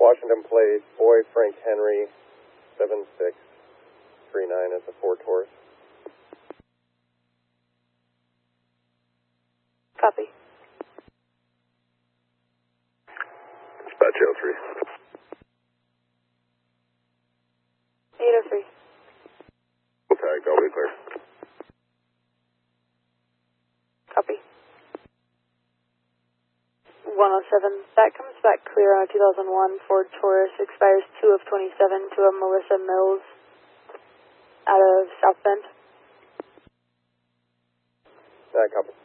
Washington plate, boy Frank Henry, 7639 at the 4 Taurus. Copy. Dispatch 03. 803. Full tag, I'll be clear. Copy. 107. That comes back clear on a 2001 Ford Taurus, expires 2 of 27 to a Melissa Mills out of South Bend. Copy.